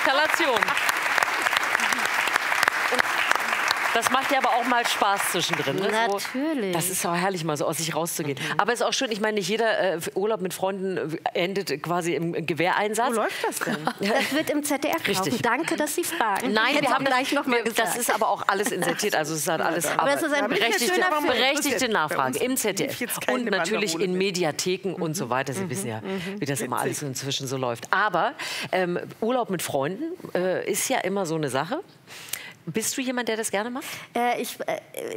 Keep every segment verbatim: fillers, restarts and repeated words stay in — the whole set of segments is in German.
Eskalation. Das macht ja aber auch mal Spaß zwischendrin. Ne? Natürlich. So, das ist auch herrlich, mal so aus sich rauszugehen. Mhm. Aber es ist auch schön, ich meine, nicht jeder äh, Urlaub mit Freunden endet quasi im Gewehreinsatz. Wo läuft das denn? Das wird im Z D F laufen. Danke, dass Sie fragen. Nein, wir haben gleich noch mal gesagt. Das ist aber auch alles insertiert. Also es ist halt alles aber es ist ein berechtigte, berechtigte Nachfrage im Z D F. Und natürlich in Mediatheken mhm. und so weiter. Sie mhm. wissen ja, mhm. wie das immer alles inzwischen so läuft. Aber ähm, Urlaub mit Freunden äh, ist ja immer so eine Sache. Bist du jemand, der das gerne macht? Äh, ich, äh,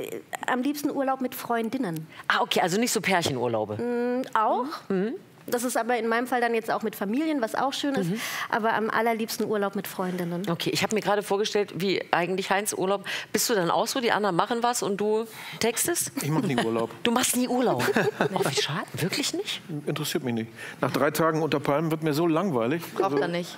am liebsten Urlaub mit Freundinnen. Ah, okay, also nicht so Pärchenurlaube. Mm, auch. Mhm. Das ist aber in meinem Fall dann jetzt auch mit Familien, was auch schön ist. Mhm. Aber am allerliebsten Urlaub mit Freundinnen. Okay, ich habe mir gerade vorgestellt, wie eigentlich Heinz Urlaub. Bist du dann auch so, die anderen machen was und du textest? Ich mache nie Urlaub. Du machst nie Urlaub? Oh, wie schade. Wirklich nicht? Interessiert mich nicht. Nach drei Tagen unter Palmen wird mir so langweilig. Braucht also er nicht.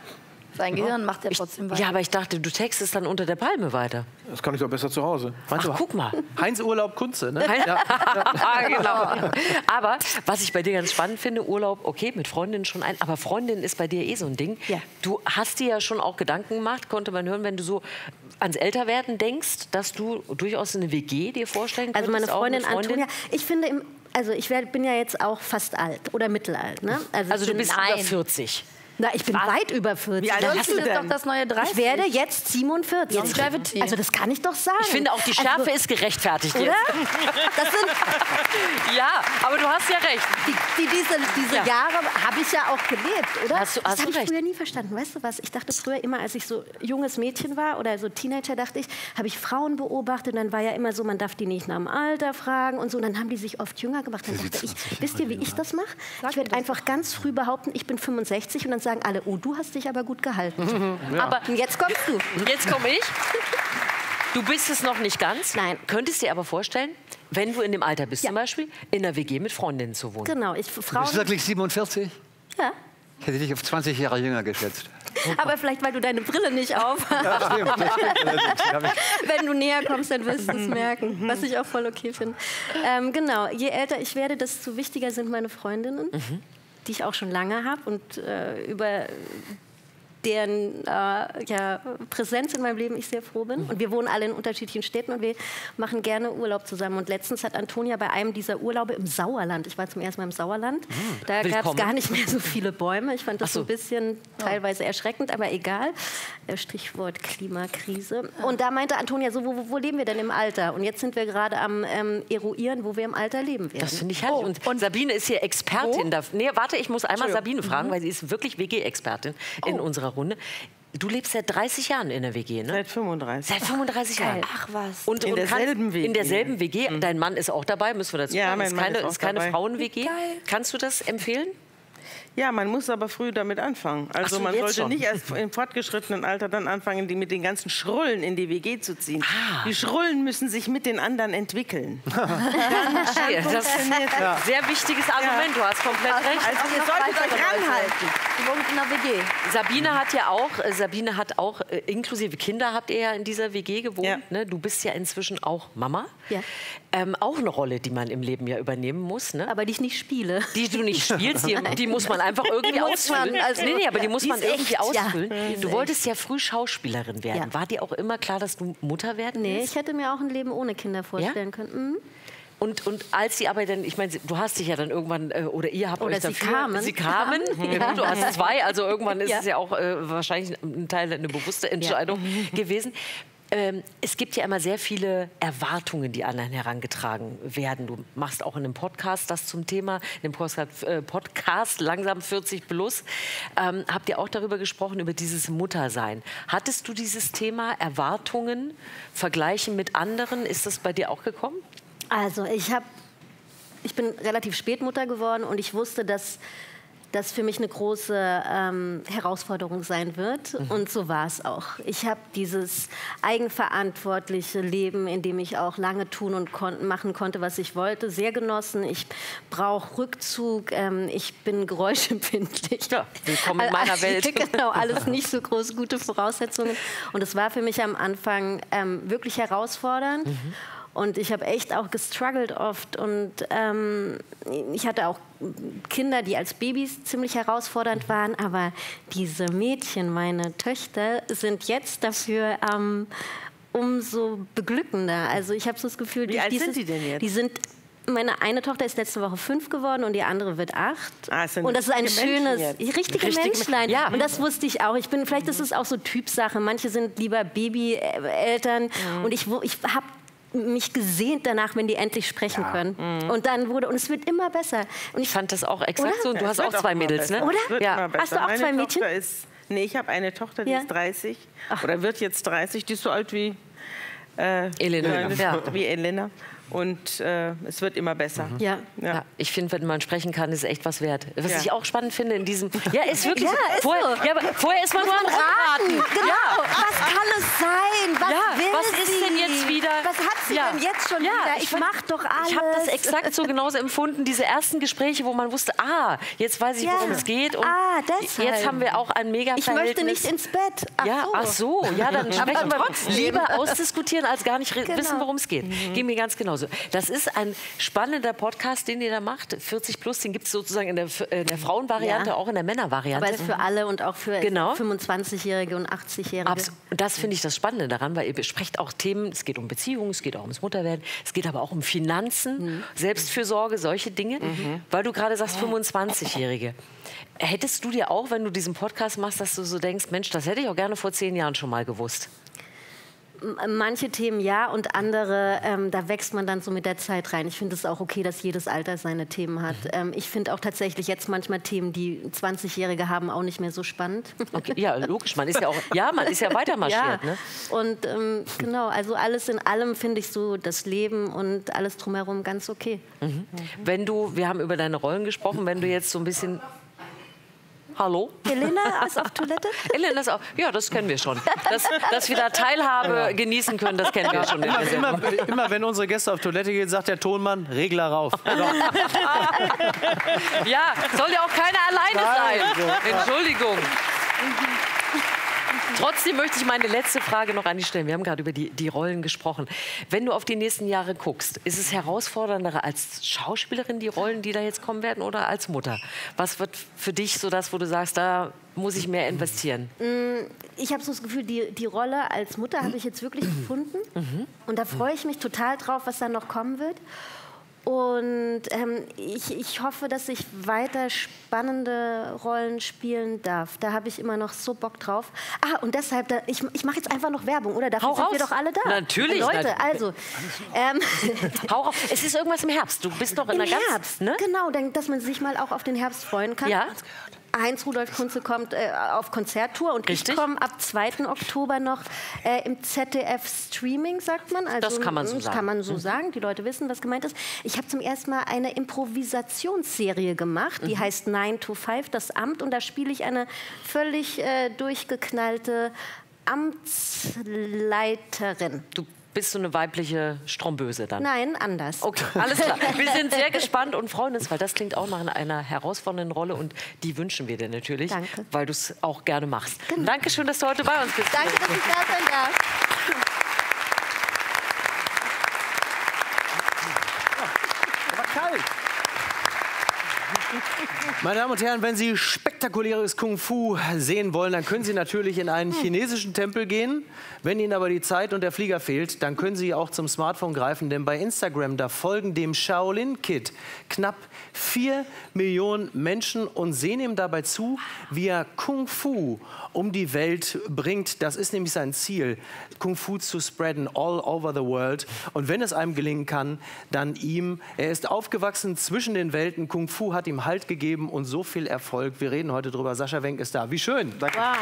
Sein Gehirn macht er trotzdem weiter. Ja, aber ich dachte, du textest dann unter der Palme weiter. Das kann ich doch besser zu Hause. Ach, guck mal. Heinz Urlaub Kunze, ne? Ja. Ja, genau. Aber was ich bei dir ganz spannend finde, Urlaub, okay, mit Freundinnen schon ein, aber Freundin ist bei dir eh so ein Ding. Ja. Du hast dir ja schon auch Gedanken gemacht, konnte man hören, wenn du so ans Älterwerden denkst, dass du durchaus eine W G dir vorstellen könntest. Also meine Freundin, auch eine Freundin Antonia, ich finde, im, also ich werd, bin ja jetzt auch fast alt oder mittelalt. Ne? Also, also du bist nein. über vierzig. Na, ich bin Was? weit über vierzig. Wie alt Das bist ist du denn? doch das neue dreißig. Ich werde jetzt siebenundvierzig. Longevity. Also das kann ich doch sagen. Ich finde auch, die Schärfe also, ist gerechtfertigt oder? jetzt. Das sind, Ja, aber du hast ja recht. die, die, diese diese Ja. Jahre habe ich ja auch gelebt, oder? Hast du- das hast du habe ich recht. früher nie verstanden. Weißt du was? Ich dachte früher immer, als ich so junges Mädchen war oder so Teenager, dachte ich, habe ich Frauen beobachtet. Und dann war ja immer so, man darf die nicht nach dem Alter fragen und so. Und dann haben die sich oft jünger gemacht. Dann dachte ich, wisst ihr, wie ich das mache? Ich werde einfach ganz früh behaupten, ich bin fünfundsechzig. Und dann sagen alle, oh, du hast dich aber gut gehalten. Ja. Aber jetzt kommst du. Jetzt komme ich. Du bist es noch nicht ganz. Nein. Könntest dir aber vorstellen, wenn du in dem Alter bist, Ja. zum Beispiel, in einer W G mit Freundinnen zu wohnen. Genau, ich, Du Frauen, bist wirklich siebenundvierzig? ja. Ich hätte dich auf zwanzig Jahre jünger geschätzt. Aber vielleicht, weil du deine Brille nicht auf hast. Ja, stimmt, das stimmt allerdings. Ja, ich- Wenn du näher kommst, dann wirst du es merken, was ich auch voll okay finde. Ähm, genau, je älter ich werde, desto wichtiger sind meine Freundinnen, Mhm. die ich auch schon lange habe und äh, über deren äh, ja, Präsenz in meinem Leben ich sehr froh bin. Und wir wohnen alle in unterschiedlichen Städten und wir machen gerne Urlaub zusammen. Und letztens hat Antonia bei einem dieser Urlaube im Sauerland, ich war zum ersten Mal im Sauerland, da gab es Willkommen. gar nicht mehr so viele Bäume. Ich fand das Ach so. so ein bisschen teilweise erschreckend, aber egal. Äh, Stichwort Klimakrise. Und da meinte Antonia so, wo, wo- wo leben wir denn im Alter? Und jetzt sind wir gerade am ähm, eruieren, wo wir im Alter leben werden. Das finde ich herrlich. und, und Sabine ist hier Expertin. Da, nee, warte, ich muss einmal Sabine fragen, weil sie ist wirklich W G-Expertin in unserer Runde. Du lebst seit dreißig Jahren in der W G, ne? Seit fünfunddreißig. Seit fünfunddreißig Jahren. Ach was. Und, In und derselben kannst, W G. In derselben W G. Dein Mann ist auch dabei, müssen wir dazu Ja, sagen. mein Ist Mann keine, ist auch ist keine dabei. Frauen-W G. Geil. Kannst du das empfehlen? Ja, man muss aber früh damit anfangen. Also Ach so, man jetzt sollte schon. nicht erst im fortgeschrittenen Alter dann anfangen, die mit den ganzen Schrullen in die W G zu ziehen. Ah. Die Schrullen müssen sich mit den anderen entwickeln. Ja, das ist ein sehr wichtiges Argument. Du hast komplett recht. Also ihr solltet euch ranhalten. Die wohnt in der W G. Sabine hat ja auch, äh, Sabine hat auch, äh, inklusive Kinder habt ihr ja in dieser W G gewohnt. Ja. Ne? Du bist ja inzwischen auch Mama. Ja. Ähm, auch eine Rolle, die man im Leben ja übernehmen muss. Ne? Aber die ich nicht spiele. Die du nicht spielst, die, die muss man einfach irgendwie Die muss man, ausfüllen. also- nee, nee, aber die muss Die man ist irgendwie echt, ja. ausfüllen. Die ist Du echt. wolltest ja früh Schauspielerin werden. Ja. War dir auch immer klar, dass du Mutter werden Nee, willst? ich hätte mir auch ein Leben ohne Kinder vorstellen können. Mhm. Und, und als sie aber dann, ich meine, du hast dich ja dann irgendwann, äh, oder ihr habt Oder euch sie dafür... kamen. Sie kamen. Ja. Ja. Du hast zwei, also irgendwann ist Ja. es ja auch äh, wahrscheinlich ein Teil eine bewusste Entscheidung gewesen. Ähm, es gibt ja immer sehr viele Erwartungen, die an einen herangetragen werden. Du machst auch in einem Podcast das zum Thema, in dem Podcast, äh, Podcast Langsam vierzig plus. Ähm, habt ihr auch darüber gesprochen, über dieses Muttersein. Hattest du dieses Thema Erwartungen, Vergleichen mit anderen? Ist das bei dir auch gekommen? Also ich habe, ich bin relativ spät Mutter geworden und ich wusste, dass das für mich eine große ähm, Herausforderung sein wird. Mhm. Und so war es auch. Ich habe dieses eigenverantwortliche Leben, in dem ich auch lange tun und kon machen konnte, was ich wollte, sehr genossen. Ich brauche Rückzug. Ähm, ich bin geräuschempfindlich. Ja, willkommen in meiner Welt. Genau, alles nicht so groß gute Voraussetzungen. Und es war für mich am Anfang ähm, wirklich herausfordernd. Mhm. Und ich habe echt auch gestruggelt oft. Und ähm, ich hatte auch Kinder, die als Babys ziemlich herausfordernd waren. Aber diese Mädchen, meine Töchter, sind jetzt dafür ähm, umso beglückender. Also ich habe so das Gefühl, Wie alt dieses, sind die denn jetzt? Die sind Meine eine Tochter ist letzte Woche fünf geworden und die andere wird acht. Ah, es sind und das ist ein schönes, Menschen richtige Richtige Menschlein. Ja. Und das wusste ich auch. Ich bin, vielleicht ist es auch so Typsache. Manche sind lieber Babyeltern. Mhm. Und ich, ich habe mich gesehnt danach, wenn die endlich sprechen ja. können. Mhm. Und dann wurde, und es wird immer besser. Und ich fand das auch exakt oder? so. Und du ja, hast auch zwei Mädels, ne? Oder? Ja. Hast du auch Meine zwei Mädchen? Tochter ist, nee, ich habe eine Tochter, die ja. ist dreißig. Ach. Oder wird jetzt dreißig. Die ist so alt wie äh, Elena. Ja. Wie Elena. Und äh, es wird immer besser. Mhm. Ja. Ja. Ja, ich finde, wenn man sprechen kann, ist echt was wert. Was Ja. ich auch spannend finde in diesem... Ja, ist wirklich Ja, so. ist Vorher, so. ja, aber vorher ist man nur am Raten. Genau. Ja. Was kann es sein? Was Ja, will was ist sie? denn jetzt wieder? Was hat sie Ja. denn jetzt schon Ja, wieder? ich Ich, fand- mach doch alles. Ich habe das exakt so genauso empfunden, diese ersten Gespräche, wo man wusste, ah, jetzt weiß ich, Ja. worum es geht. Und Ah, deshalb. jetzt haben wir auch ein mega Ich möchte nicht ins Bett. Ach ja, so. ach so, ja, dann sprechen wir trotzdem. lieber ausdiskutieren, als gar nicht Genau. wissen, worum es geht. Mhm. Geht mir ganz genauso. Das ist ein spannender Podcast, den ihr da macht, vierzig plus, den gibt es sozusagen in der, in der Frauenvariante, Ja. auch in der Männervariante. Aber es ist für alle und auch für Genau. fünfundzwanzigjährige und achtzigjährige. Abs- Und das finde ich das Spannende daran, weil ihr besprecht auch Themen, es geht um Beziehungen, es geht auch ums Mutterwerden, es geht aber auch um Finanzen, Mhm. Selbstfürsorge, solche Dinge. Weil du gerade sagst, fünfundzwanzigjährige. Hättest du dir auch, wenn du diesen Podcast machst, dass du so denkst, Mensch, das hätte ich auch gerne vor zehn Jahren schon mal gewusst? Manche Themen ja und andere, ähm, da wächst man dann so mit der Zeit rein. Ich finde es auch okay, dass jedes Alter seine Themen hat. Ähm, ich finde auch tatsächlich jetzt manchmal Themen, die zwanzigjährige haben, auch nicht mehr so spannend. Okay, ja, logisch, man ist ja auch, ja, man ist ja weiter marschiert. Ja. Ne? Und ähm, genau, also alles in allem finde ich so das Leben und alles drumherum ganz okay. Mhm. Wenn du, wir haben über deine Rollen gesprochen, wenn du jetzt so ein bisschen... Hallo? Helena ist auf Toilette? Helena ist auch, ja, das kennen wir schon. Dass, dass wir da Teilhabe ja. genießen können, das kennen wir schon. Immer, immer, immer wenn unsere Gäste auf Toilette gehen, sagt der Tonmann, Regler rauf. Ja, soll ja auch keiner alleine sein. Entschuldigung. Trotzdem möchte ich meine letzte Frage noch an dich stellen. Wir haben gerade über die, die Rollen gesprochen. Wenn du auf die nächsten Jahre guckst, ist es herausfordernder als Schauspielerin, die Rollen, die da jetzt kommen werden, oder als Mutter? Was wird für dich so das, wo du sagst, da muss ich mehr investieren? Ich habe so das Gefühl, die, die Rolle als Mutter habe ich jetzt wirklich gefunden. Mhm. Und da freue ich mich total drauf, was dann noch kommen wird. Und ähm, ich, ich hoffe, dass ich weiter spannende Rollen spielen darf. Da habe ich immer noch so Bock drauf. Ah, und deshalb, da, ich, ich mache jetzt einfach noch Werbung, oder? Dafür Hau sind raus. wir doch alle da. Natürlich. Leute, also. Ähm, Hau raus. Es ist irgendwas im Herbst. Du bist doch in Im der ganz, Herbst, ne? genau, dann, dass man sich mal auch auf den Herbst freuen kann. Ja. Heinz-Rudolf Kunze kommt äh, auf Konzerttour und Richtig. ich komme ab zweiten Oktober noch äh, im Z D F Streaming, sagt man. Also, Das kann man so das sagen. kann man so sagen. Die Leute wissen, was gemeint ist. Ich habe zum ersten Mal eine Improvisationsserie gemacht, die mhm. heißt nine to five, das Amt. Und da spiele ich eine völlig äh, durchgeknallte Amtsleiterin. Du bist du eine weibliche Stromböse dann? Nein, anders. Okay, alles klar. Wir sind sehr gespannt und freuen uns, weil das klingt auch nach einer herausfordernden Rolle und die wünschen wir dir natürlich, Danke. weil du es auch gerne machst. Genau. Dankeschön, dass du heute bei uns bist. Danke, dass ich da sein darf. Aber kalt. Meine Damen und Herren, wenn Sie spektakuläres Kung-Fu sehen wollen, dann können Sie natürlich in einen chinesischen Tempel gehen. Wenn Ihnen aber die Zeit und der Flieger fehlt, dann können Sie auch zum Smartphone greifen, denn bei Instagram, da folgen dem Shaolin Kid knapp vier Millionen Menschen und sehen ihm dabei zu, wie er Kung-Fu um die Welt bringt. Das ist nämlich sein Ziel, Kung-Fu zu spreaden all over the world. Und wenn es einem gelingen kann, dann ihm. Er ist aufgewachsen zwischen den Welten. Kung-Fu hat ihm Halt gegeben und so viel Erfolg. Wir reden heute drüber. Sascha Wenk ist da. Wie schön. Danke. Wow.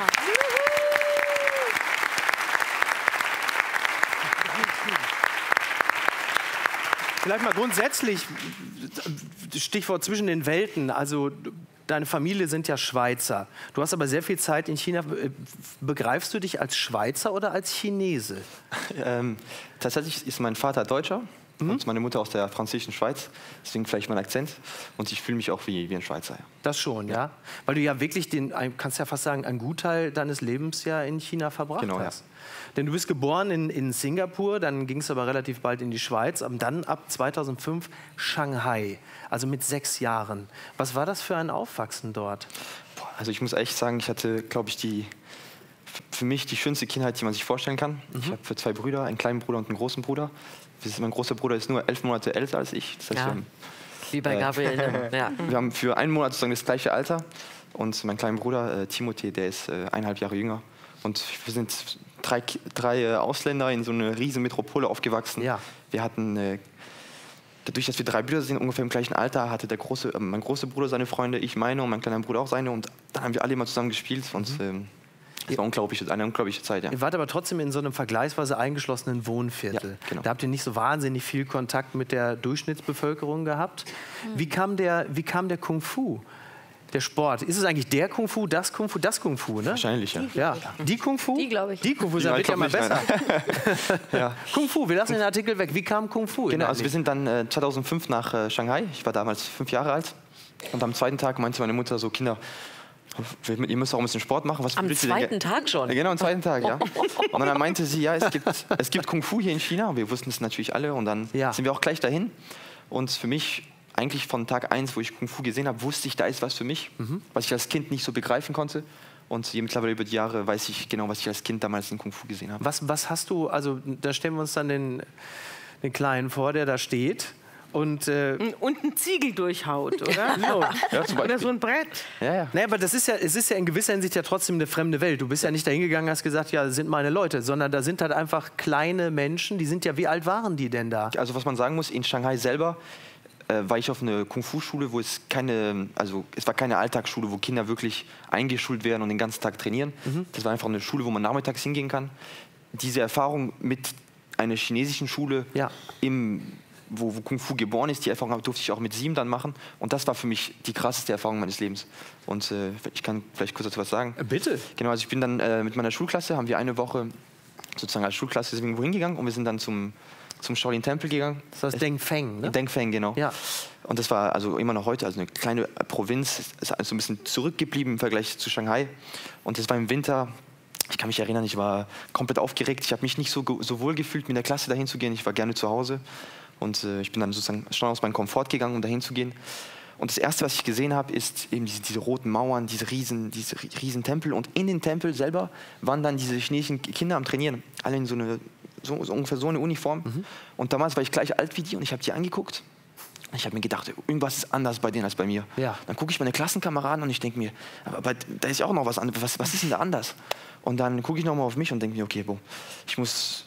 Vielleicht mal grundsätzlich, Stichwort zwischen den Welten. Also deine Familie sind ja Schweizer. Du hast aber sehr viel Zeit in China. Begreifst du dich als Schweizer oder als Chinese? Ähm, tatsächlich ist mein Vater Deutscher Mhm. Und meine Mutter aus der französischen Schweiz, deswegen vielleicht mein Akzent. Und ich fühle mich auch wie, wie ein Schweizer. Ja. Das schon, ja. ja? Weil du ja wirklich, den, kannst ja fast sagen, einen Gutteil deines Lebens ja in China verbracht genau, hast. Ja. Denn du bist geboren in, in Singapur, dann ging es aber relativ bald in die Schweiz, und dann ab zweitausendfünf Shanghai, also mit sechs Jahren. Was war das für ein Aufwachsen dort? Also ich muss echt sagen, ich hatte, glaube ich, die, für mich die schönste Kindheit, die man sich vorstellen kann. Mhm. Ich habe für zwei Brüder, einen kleinen Bruder und einen großen Bruder. Mein großer Bruder ist nur elf Monate älter als ich. Das heißt, ja. wir haben, Wie bei Gabriel. Äh, ja. Wir haben für einen Monat sozusagen das gleiche Alter. Und mein kleiner Bruder, äh, Timothée, der ist äh, eineinhalb Jahre jünger. Und wir sind drei, drei äh, Ausländer in so einer riesen Metropole aufgewachsen. Ja. Wir hatten, äh, dadurch, dass wir drei Brüder sind, ungefähr im gleichen Alter, hatte der große, äh, mein großer Bruder seine Freunde, ich meine und mein kleiner Bruder auch seine. Und dann haben wir alle immer zusammen gespielt. Und mhm. ähm, das war unglaublich, eine unglaubliche Zeit. Ja. Ihr wart aber trotzdem in so einem vergleichsweise eingeschlossenen Wohnviertel. Ja, genau. Da habt ihr nicht so wahnsinnig viel Kontakt mit der Durchschnittsbevölkerung gehabt. Mhm. Wie kam der, wie kam der Kung Fu? Der Sport. Ist es eigentlich der Kung Fu, das Kung Fu, das Kung Fu, ne? Wahrscheinlich, ja. ja. Die Kung Fu? Die, glaube ich. Die Kung Fu, ja, wird ja mal nicht, besser. ja. Kung Fu, wir lassen den Artikel weg. Wie kam Kung Fu? Genau, also wir sind dann äh, zweitausendfünf nach äh, Shanghai. Ich war damals fünf Jahre alt. Und am zweiten Tag meinte meine Mutter so, Kinder, ihr müsst auch ein bisschen Sport machen. Was am zweiten denn? Tag schon? Ja, genau, am zweiten Tag, ja. Und dann meinte sie, ja, es gibt, es gibt Kung Fu hier in China. Und wir wussten es natürlich alle. Und dann ja. sind wir auch gleich dahin. Und für mich, eigentlich von Tag eins, wo ich Kung Fu gesehen habe, wusste ich, da ist was für mich, mhm. was ich als Kind nicht so begreifen konnte. Und mittlerweile über die Jahre weiß ich genau, was ich als Kind damals in Kung Fu gesehen habe. Was, was hast du, also da stellen wir uns dann den, den Kleinen vor, der da steht. Und, äh, und einen Ziegel durchhaut, oder? ja, oder so ein Brett. Ja, ja. Nee, aber das ist ja, es ist ja in gewisser Hinsicht ja trotzdem eine fremde Welt. Du bist ja nicht dahin gegangen und hast gesagt, ja, das sind meine Leute, sondern da sind halt einfach kleine Menschen, die sind ja, wie alt waren die denn da? Also was man sagen muss, in Shanghai selber äh, war ich auf einer Kung-Fu-Schule, wo es keine, also es war keine Alltagsschule, wo Kinder wirklich eingeschult werden und den ganzen Tag trainieren. Mhm. Das war einfach eine Schule, wo man nachmittags hingehen kann. Diese Erfahrung mit einer chinesischen Schule ja. im Wo, wo Kung Fu geboren ist, die Erfahrung durfte ich auch mit sieben dann machen. Und das war für mich die krasseste Erfahrung meines Lebens. Und äh, ich kann vielleicht kurz dazu was sagen. Bitte. Genau, also ich bin dann äh, mit meiner Schulklasse, haben wir eine Woche sozusagen als Schulklasse irgendwo hingegangen und wir sind dann zum, zum Shaolin-Tempel gegangen. Das heißt Deng Feng, ne? Deng Feng, genau. Ja. Und das war also immer noch heute, also eine kleine Provinz, ist also ein bisschen zurückgeblieben im Vergleich zu Shanghai. Und das war im Winter. Ich kann mich erinnern, ich war komplett aufgeregt. Ich habe mich nicht so, so wohl gefühlt, mit der Klasse dahin zu gehen. Ich war gerne zu Hause. Und äh, ich bin dann sozusagen schon aus meinem Komfort gegangen, um dahin zu gehen. Und das Erste, was ich gesehen habe, ist eben diese, diese roten Mauern, diese riesen, diese riesen Tempel. Und in den Tempel selber waren dann diese chinesischen Kinder am Trainieren. Alle in so, eine, so, so ungefähr so eine Uniform. Mhm. Und damals war ich gleich alt wie die und ich habe die angeguckt. Und ich habe mir gedacht, irgendwas ist anders bei denen als bei mir. Ja. Dann gucke ich meine Klassenkameraden und ich denke mir, aber da ist ja auch noch was anderes. Was, was ist denn da anders? Und dann gucke ich nochmal auf mich und denke mir, okay, boah, ich muss...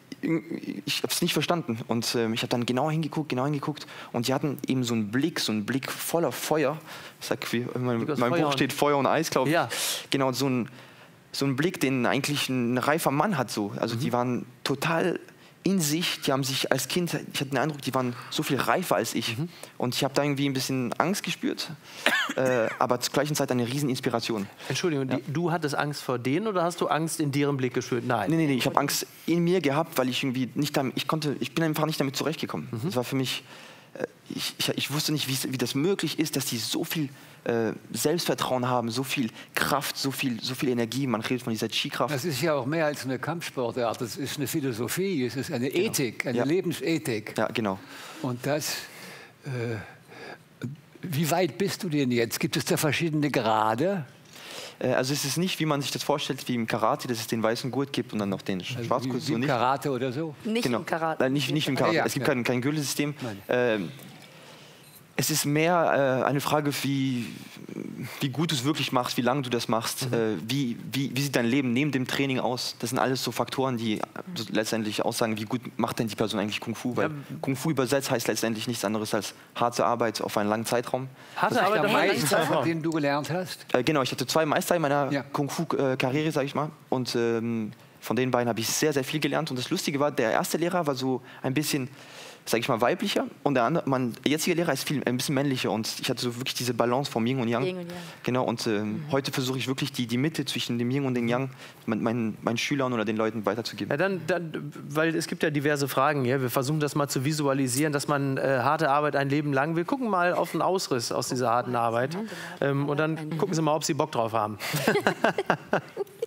Ich habe es nicht verstanden und äh, ich habe dann genau hingeguckt, genau hingeguckt und die hatten eben so einen Blick, so einen Blick voller Feuer. Ich sag, wie in meinem, meinem Buch steht Feuer und Eis, glaube ich. Ja. Genau, so ein, so ein Blick, den eigentlich ein reifer Mann hat. So. Also mhm. die waren total in sich, die haben sich als Kind, ich hatte den Eindruck, die waren so viel reifer als ich. Mhm. Und ich habe da irgendwie ein bisschen Angst gespürt, äh, aber zur gleichen Zeit eine riesen Inspiration. Entschuldigung, ja. die, du hattest Angst vor denen oder hast du Angst in deren Blick gespürt? Nein. Nee, nee, nee, ich habe Angst in mir gehabt, weil ich irgendwie nicht damit, ich konnte, ich bin einfach nicht damit zurechtgekommen. Mhm. Das war für mich, äh, ich, ich, ich wusste nicht, wie, wie das möglich ist, dass die so viel äh, Selbstvertrauen haben, so viel Kraft, so viel, so viel Energie. Man redet von dieser Qi-Kraft. Das ist ja auch mehr als eine Kampfsportart. Das ist eine Philosophie, es ist eine genau. Ethik, eine ja. Lebensethik. Ja, genau. Und das, äh, wie weit bist du denn jetzt? Gibt es da verschiedene Grade? Äh, also es ist nicht, wie man sich das vorstellt, wie im Karate, dass es den weißen Gurt gibt und dann noch den also Schwarzgurt. Wie, wie so im nicht. Karate oder so? Nicht genau. im Karate. Nein, nicht, nicht im Karate. Ja, ja. Es gibt ja. kein, kein Gürtelsystem. Ähm, es ist mehr äh, eine Frage, wie, wie gut du es wirklich machst, wie lange du das machst, mhm. äh, wie, wie, wie sieht dein Leben neben dem Training aus. Das sind alles so Faktoren, die so letztendlich aussagen, wie gut macht denn die Person eigentlich Kung Fu. Weil ja. Kung Fu übersetzt heißt letztendlich nichts anderes als harte Arbeit auf einen langen Zeitraum. Harte das Arbeit auf einen langen Zeitraum, den du gelernt hast? Äh, genau, ich hatte zwei Meister in meiner ja. Kung Fu-Karriere, sag ich mal. Und ähm, von den beiden habe ich sehr, sehr viel gelernt. Und das Lustige war, der erste Lehrer war so ein bisschen sage ich mal, weiblicher und der andere, mein jetziger Lehrer ist viel ein bisschen männlicher und ich hatte so wirklich diese Balance vom Yin und Yang. Yin und Yang. Genau, und ähm, mhm. heute versuche ich wirklich die, die Mitte zwischen dem Yin und dem Yang meinen, meinen Schülern oder den Leuten weiterzugeben. Ja, dann, dann, weil es gibt ja diverse Fragen hier. Wir versuchen das mal zu visualisieren, dass man äh, harte Arbeit ein Leben lang. Wir gucken mal auf einen Ausriss aus dieser harten Arbeit ähm, und dann gucken Sie mal, ob Sie Bock drauf haben.